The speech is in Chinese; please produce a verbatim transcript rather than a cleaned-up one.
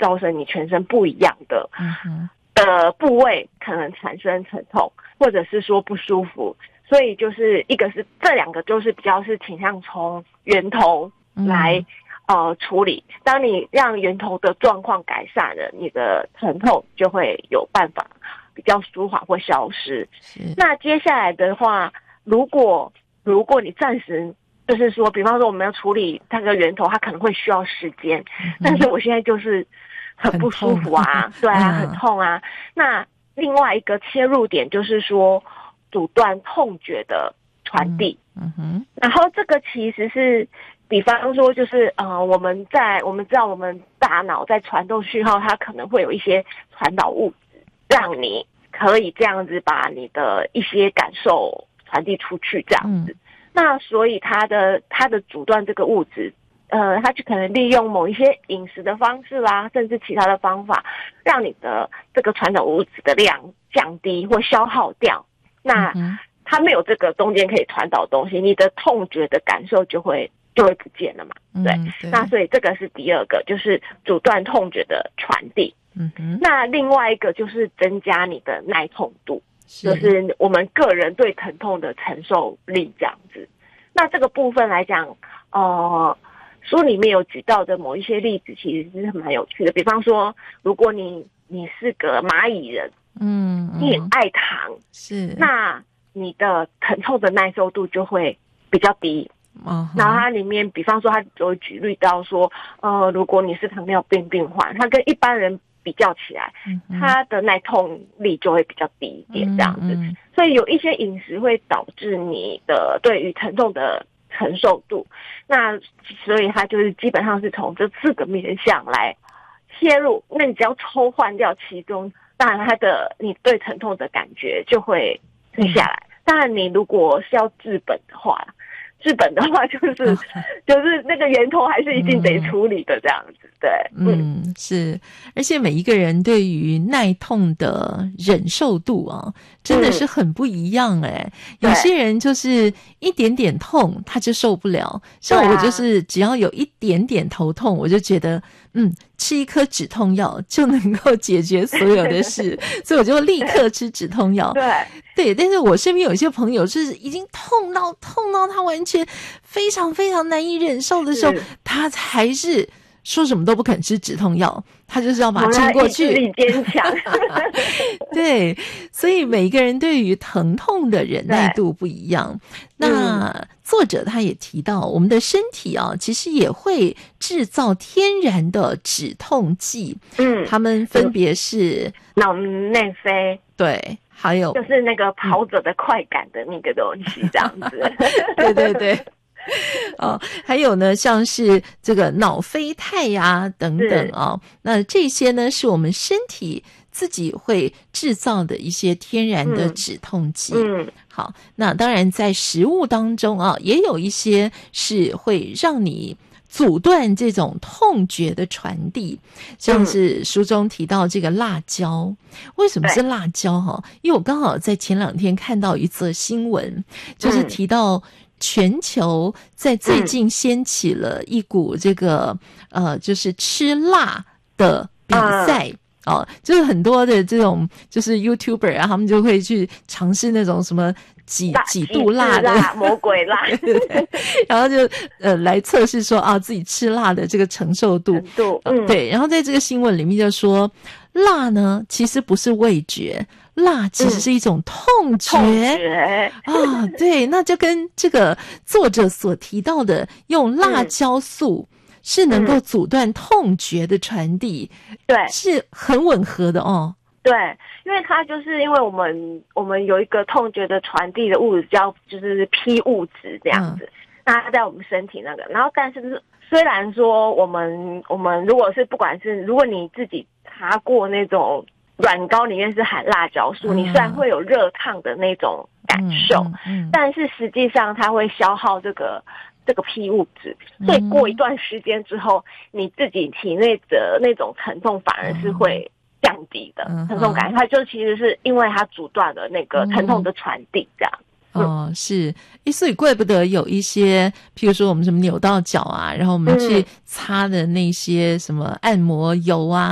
造成你全身不一样的的部位可能产生疼痛，或者是说不舒服。所以就是一个是这两个就是比较是倾向从源头来、嗯、呃处理。当你让源头的状况改善了，你的疼痛就会有办法比较舒缓或消失。那接下来的话，如果如果你暂时就是说，比方说我们要处理那个源头，它可能会需要时间、嗯，但是我现在就是很不舒服啊，对啊，很痛啊。那另外一个切入点就是说，阻断痛觉的传递。嗯哼，然后这个其实是，比方说就是呃，我们在我们知道我们大脑在传动讯号，它可能会有一些传导物质，让你可以这样子把你的一些感受传递出去，这样子。嗯，那所以它的它的阻断这个物质，呃，它就可能利用某一些饮食的方式啦，甚至其他的方法，让你的这个传导物质的量降低或消耗掉。那它没有这个中间可以传导东西，你的痛觉的感受就会就会不见了嘛。对，嗯、对，那所以这个是第二个，就是阻断痛觉的传递。嗯哼，那另外一个就是增加你的耐痛度。是就是我们个人对疼痛的承受力这样子。那这个部分来讲，呃，书里面有举到的某一些例子，其实是蛮有趣的。比方说，如果你你是个蚂蚁人，嗯，你很爱糖，是，那你的疼痛的耐受度就会比较低。Uh-huh. 然后它里面，比方说，它就会举例到说，呃，如果你是糖尿病病患，他跟一般人比较起来，它的耐痛力就会比较低一点，这样子。嗯嗯，所以有一些饮食会导致你的对于疼痛的承受度。那所以它就是基本上是从这四个面向来切入。那你只要抽换掉其中，当然它的你对疼痛的感觉就会退下来。当然你如果是要治本的话，治本的话就是就是那个源头还是一定得处理的这样子。对， 嗯，嗯是，而且每一个人对于耐痛的忍受度啊，真的是很不一样哎、欸嗯。有些人就是一点点痛他就受不了，像我就是只要有一点点头痛，我就觉得嗯，吃一颗止痛药就能够解决所有的事，所以我就立刻吃止痛药。 对对，但是我身边有一些朋友是已经痛到痛到他完全非常非常难以忍受的时候，他还是说什么都不肯吃止痛药，他就是要把它撑过去。 意志力坚强。 对，所以每个人对于疼痛的忍耐度不一样。那作者他也提到，我们的身体啊，其实也会制造天然的止痛剂。嗯，它们分别是脑内啡， 对，还有就是那个跑者的快感的那个东西，这样子。 对对对。哦，还有呢，像是这个脑啡肽呀等等啊，那这些呢是我们身体自己会制造的一些天然的止痛剂。嗯，好，那当然在食物当中啊，也有一些是会让你阻断这种痛觉的传递，像是书中提到这个辣椒。为什么是辣椒哈？因为我刚好在前两天看到一则新闻，就是提到全球在最近掀起了一股这个、嗯、呃，就是吃辣的比赛。嗯哦，就是很多的这种就是 YouTuber 啊，他们就会去尝试那种什么几几度辣的辣魔鬼辣， 对对对，然后就呃来测试说啊自己吃辣的这个承受度。 程度嗯， 对，然后在这个新闻里面就说，辣呢其实不是味觉，辣其实是一种痛觉。 痛觉啊，对，那就跟这个作者所提到的用辣椒素。嗯是能够阻断痛觉的传递、嗯，对，是很吻合的哦。 对，因为它就是因为我们我们有一个痛觉的传递的物质叫就是 P 物质这样子，嗯、那它在我们身体那个，然后但是虽然说我们我们如果是不管是如果你自己擦过那种软膏里面是含辣椒素、嗯，你虽然会有热烫的那种感受，嗯嗯嗯、但是实际上它会消耗这个。这个 P 物质，所以过一段时间之后，嗯、你自己体内的那种疼痛反而是会降低的、嗯、疼痛感，它就其实是因为它阻断了那个疼痛的传递，这样。 嗯、哦，是，所以怪不得有一些，譬如说我们什么扭到脚啊，然后我们去擦的那些什么按摩油啊。